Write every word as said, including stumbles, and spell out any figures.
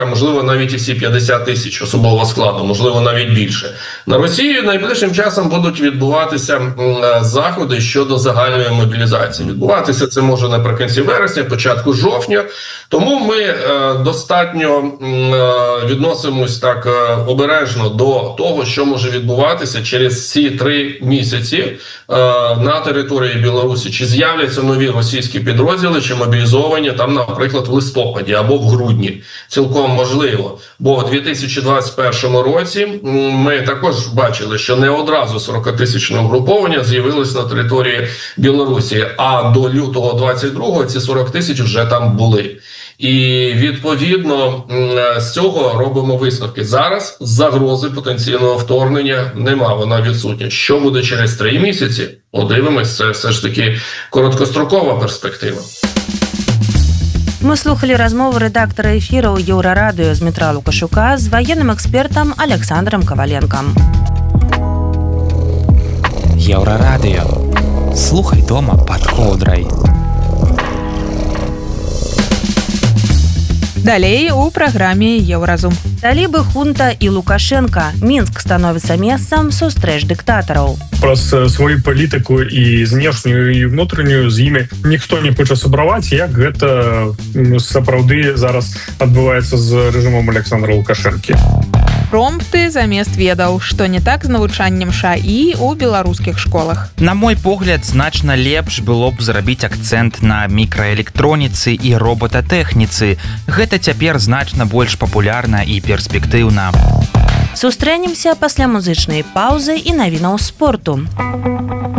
можливо, навіть і всі п'ятдесят тисяч особового складу, можливо, навіть більше. На Росії найближчим часом будуть відбуватися заходи щодо загальної мобілізації. Відбуватися це може наприкінці вересня, початку жовтня. Тому ми е, достатньо е, відносимось так е, обережно до того, що може відбуватися через ці три місяці е, на території Білорусі. Чи з'являться нові російські підрозділи, чи мобілізовані там, наприклад, в листопаді або в грудні. Цілком можливо. Бо у дві тисячі двадцять першому році ми також бачили, що не одразу сорокатисячне угруповання з'явилось на території Білорусі, а до лютого двадцять другого ці сорок тисяч вже там були. І, відповідно, з цього робимо висновки. Зараз загрози потенційного вторгнення нема, вона відсутня. Що буде через три місяці? Подивимось, це все ж таки короткострокова перспектива. Мы слухали размову рэдактара эфіраў Еўрарадыё Змітра Лукашука з ваенным экспертам Александром Коваленком. Еўрарадыё. Слухай дома пад коўдрай. Далей у праграме Еўразум. Талібы, хунта і Лукашенко. Мінск становіцца месцам сустрэч дыктатараў. Праз сваю палітыку і знешнюю і внутреннюю з імі ніхто не хоча сабраваць, як гэта сапраўды зараз адбываецца з рэжымом Александра Лукашэнкі. Промпты замест ведаў, што не так з навучаннем ШАІ у беларускіх школах. На мой погляд, значна лепш было б зрабіць акцэнт на мікраэлектроніцы і робататэхніцы. Гэта цяпер значна больш папулярна і перспектыўна. Сустрэнемся пасля музычнай паўзы і навінаў спорту.